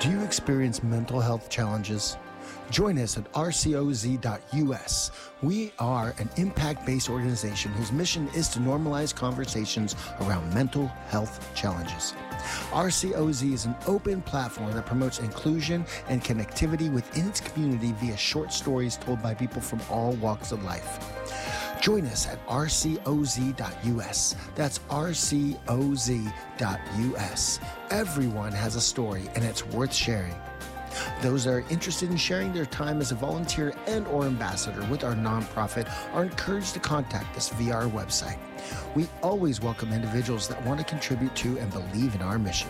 Do you experience mental health challenges? Join us at rcoz.us. We are an impact-based organization whose mission is to normalize conversations around mental health challenges. RCOZ is an open platform that promotes inclusion and connectivity within its community via short stories told by people from all walks of life. Join us at rcoz.us. That's rcoz.us. Everyone has a story, and it's worth sharing. Those that are interested in sharing their time as a volunteer and or ambassador with our nonprofit are encouraged to contact us via our website. We always welcome individuals that want to contribute to and believe in our mission.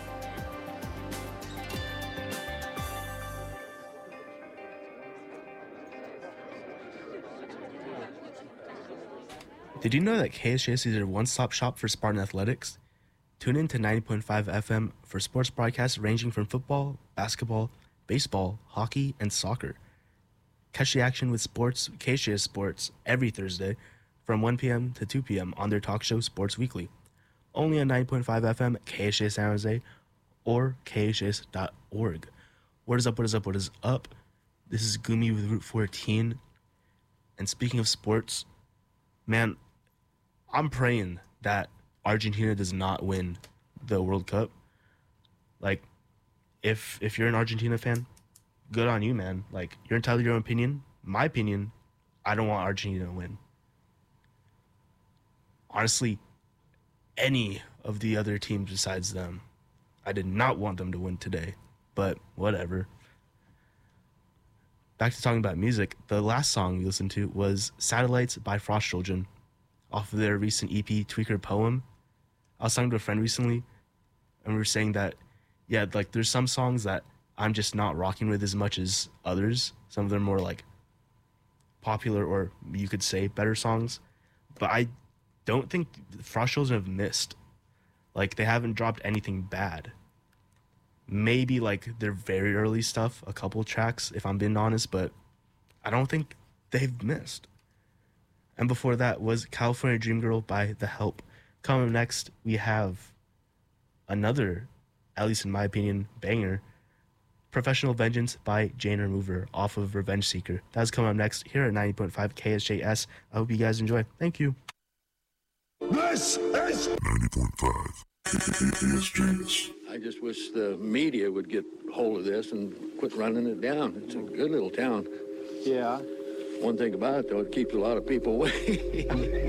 Did you know that KSJS is your one-stop shop for Spartan athletics? Tune in to 90.5 FM for sports broadcasts ranging from football, basketball, baseball, hockey, and soccer. Catch the action with KSJS Sports every Thursday from 1 p.m. to 2 p.m. on their talk show Sports Weekly. Only on 90.5 FM, KSJS San Jose, or KSJS.org. What is up, what is up, what is up? This is Gumi with Route 14. And speaking of sports, man, I'm praying that Argentina does not win the World Cup. Like, if you're an Argentina fan, good on you, man. Like, you're entitled to your own opinion. My opinion, I don't want Argentina to win. Honestly, any of the other teams besides them, I did not want them to win today. But whatever. Back to talking about music, the last song we listened to was Satellites by Frost Children off of their recent EP, Tweaker Poem. I was talking to a friend recently, and we were saying that, yeah, like, there's some songs that I'm just not rocking with as much as others. Some of them are more, like, popular or you could say better songs. But I don't think Frost Children have missed. Like, they haven't dropped anything bad. Maybe, like, their very early stuff, a couple tracks, if I'm being honest, but I don't think they've missed. And before that was California Dream Girl by The Help. Coming next, we have another, at least in my opinion, banger, Professional Vengeance by Jane Remover off of Revenge Seeker. That's coming up next here at 90.5 KSJS. I hope you guys enjoy. Thank you. This is 90.5 KSJS. I just wish the media would get hold of this and quit running it down. It's a good little town. Yeah. One thing about it, though, it keeps a lot of people away.